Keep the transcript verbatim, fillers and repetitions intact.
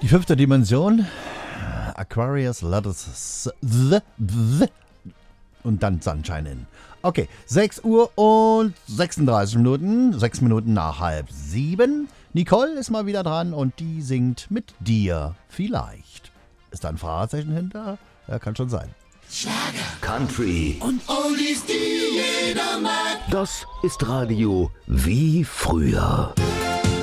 Die fünfte Dimension. Aquarius, Letters the, the, und dann Sunshine in. Okay, sechs Uhr und sechsunddreißig Minuten, sechs Minuten nach halb sieben. Nicole ist mal wieder dran und die singt mit dir vielleicht. Ist da ein Fragezeichen hinter? Ja, kann schon sein. Schlager, Country und Oldies, die jeder mag. Das ist Radio wie früher.